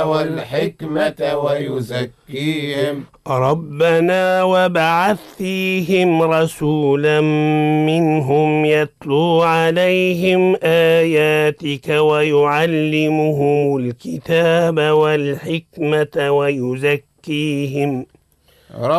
والحكمة ويزكيهم. ربنا وابعث فيهم رسولا منهم يتلو عليهم آياتك ويعلمهم الكتاب والحكمة ويزكيهم